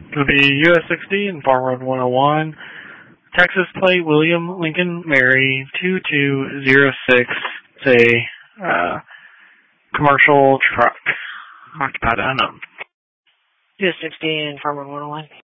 It'll be US 60 and Farm Road 101. Texas plate William Lincoln Mary 2206. It's a commercial truck occupied unknown. US 60 and Farm Road 101.